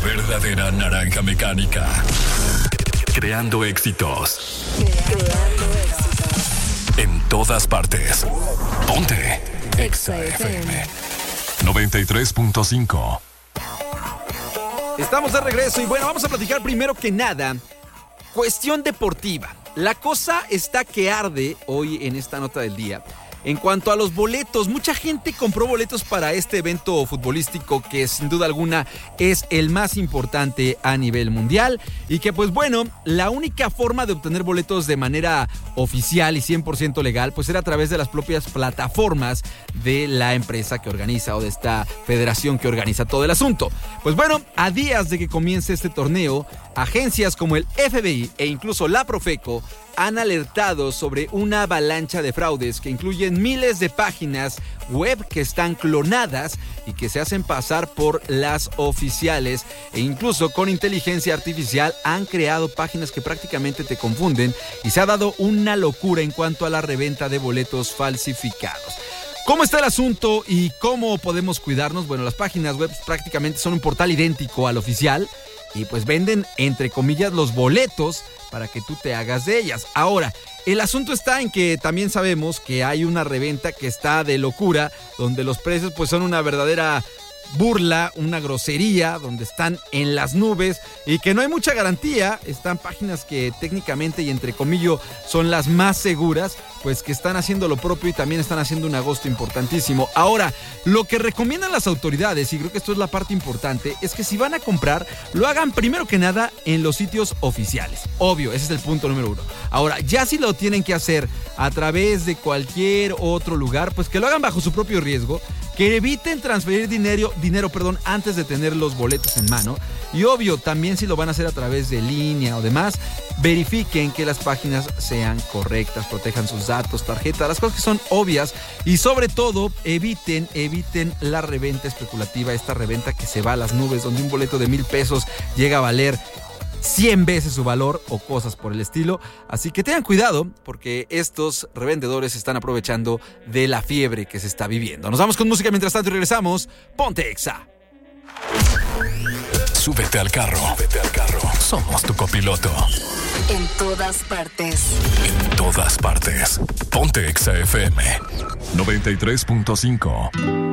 verdadera naranja mecánica. Creando éxitos. En todas partes. Ponte Exa FM 93.5. Estamos de regreso y bueno, vamos a platicar primero que nada. Cuestión deportiva. La cosa está que arde hoy en esta nota del día. En cuanto a los boletos, mucha gente compró boletos para este evento futbolístico que sin duda alguna es el más importante a nivel mundial y que pues bueno, la única forma de obtener boletos de manera oficial y 100% legal pues era a través de las propias plataformas de la empresa que organiza o de esta federación que organiza todo el asunto. Pues bueno, a días de que comience este torneo, agencias como el FBI e incluso la Profeco han alertado sobre una avalancha de fraudes que incluyen miles de páginas web que están clonadas y que se hacen pasar por las oficiales e incluso con inteligencia artificial han creado páginas que prácticamente te confunden y se ha dado una locura en cuanto a la reventa de boletos falsificados. ¿Cómo está el asunto y cómo podemos cuidarnos? Bueno, las páginas web prácticamente son un portal idéntico al oficial y pues venden, entre comillas, los boletos para que tú te hagas de ellas. Ahora, el asunto está en que también sabemos que hay una reventa que está de locura, donde los precios pues son una verdadera burla, una grosería, donde están en las nubes y que no hay mucha garantía. Están páginas que técnicamente y entre comillas son las más seguras, pues que están haciendo lo propio y también están haciendo un agosto importantísimo. Ahora, lo que recomiendan las autoridades, y creo que esto es la parte importante, es que si van a comprar, lo hagan primero que nada en los sitios oficiales. Obvio, ese es el punto número uno. Ahora, ya si lo tienen que hacer a través de cualquier otro lugar, pues que lo hagan bajo su propio riesgo, que eviten transferir dinero, antes de tener los boletos en mano. Y obvio, también si lo van a hacer a través de línea o demás, verifiquen que las páginas sean correctas, protejan sus datos, tarjetas, las cosas que son obvias y sobre todo eviten la reventa especulativa, esta reventa que se va a las nubes, donde un boleto de $1,000 llega a valer 100 veces su valor o cosas por el estilo. Así que tengan cuidado porque estos revendedores están aprovechando de la fiebre que se está viviendo. Nos vamos con música mientras tanto y regresamos. Ponte Exa. Súbete al carro. Somos tu copiloto. En todas partes. En todas partes. Ponte Exa FM 93.5.